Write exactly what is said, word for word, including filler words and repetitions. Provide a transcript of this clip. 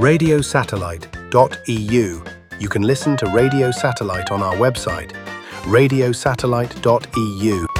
radio satellite dot E U. You can listen to Radio Satellite on our website, radio satellite dot E U.